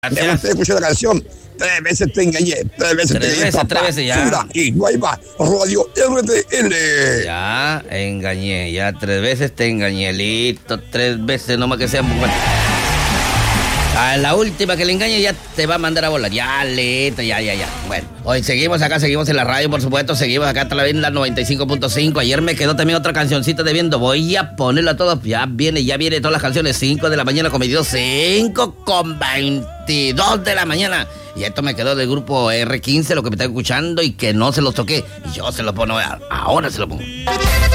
Ya usted escuchó la canción. 3 veces te engañé. 3 veces te engañé. Tres veces ya. Sura y Guayba, Radio RTL. Ya, engañé. Ya 3 veces te engañé. Listo, 3 veces nomás que sean. Bueno. A la última que le engañe ya te va a mandar a volar. Ya, listo, ya. Bueno, hoy seguimos acá, seguimos en la radio, por supuesto. Seguimos acá a la 95.5. Ayer me quedó también otra cancioncita de viendo. Voy a ponerla toda. Ya viene todas las canciones. 5 de la mañana con 22. 5:22 de la mañana. Y esto me quedó del grupo R15, lo que me está escuchando y que no se los toqué. Y yo se lo pongo, ahora se lo pongo.